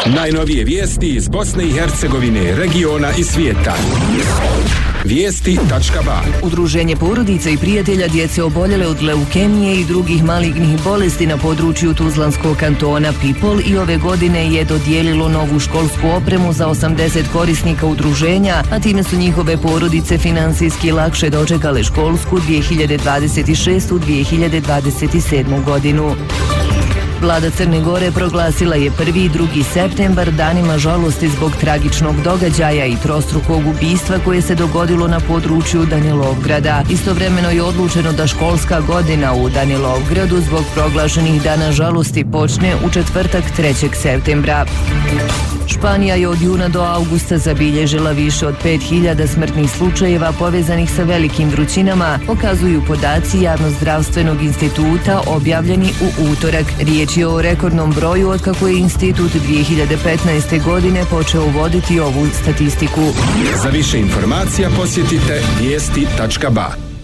Najnovije vijesti iz Bosne i Hercegovine, regiona i svijeta. Vijesti.ba. Udruženje porodica i prijatelja djece oboljele od leukemije i drugih malignih bolesti na području Tuzlanskog kantona Pipol i ove godine je dodijelilo novu školsku opremu za 80 korisnika udruženja, a time su njihove porodice finansijski lakše dočekale školsku 2026-2027 godinu. Vlada Crne Gore proglasila je 1. i 2. septembar danima žalosti zbog tragičnog događaja i trostrukog ubistva koje se dogodilo na području Danilovgrada. Istovremeno je odlučeno da školska godina u Danilovgradu zbog proglašenih dana žalosti počne u četvrtak 3. septembra. Španija je od juna do avgusta zabilježila više od 5000 smrtnih slučajeva povezanih sa velikim vrućinama, pokazuju podaci Javnozdravstvenog instituta objavljeni u utorak. Riječ je o rekordnom broju otkako je institut 2015. godine počeo voditi ovu statistiku. Za više informacija posjetite vijesti.ba.